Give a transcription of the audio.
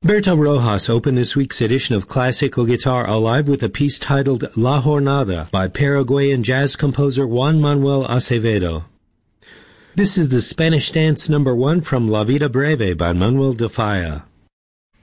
Berta Rojas opened this week's edition of Classical Guitar Alive with a piece titled La Jornada by Paraguayan jazz composer Juan Manuel Acevedo. This is the Spanish dance number 1 from La Vida Breve by Manuel de Falla.